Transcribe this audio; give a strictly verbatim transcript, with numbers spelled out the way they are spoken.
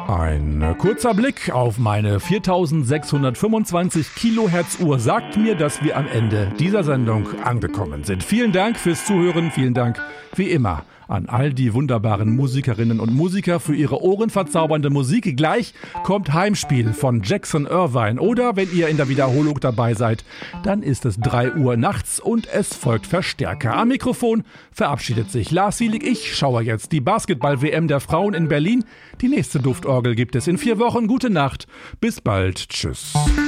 Ein kurzer Blick auf meine viertausendsechshundertfünfundzwanzig Kilohertz Uhr sagt mir, dass wir am Ende dieser Sendung angekommen sind. Vielen Dank fürs Zuhören, vielen Dank wie immer an all die wunderbaren Musikerinnen und Musiker für ihre ohrenverzaubernde Musik. Gleich kommt Heimspiel von Jackson Irvine oder wenn ihr in der Wiederholung dabei seid, dann ist es drei Uhr nachts und es folgt Verstärker. Am Mikrofon verabschiedet sich Lars Sielig. Ich schaue jetzt die Basketball-W M der Frauen in Berlin. Die nächste Duftorgel gibt es in vier Wochen. Gute Nacht, bis bald, tschüss.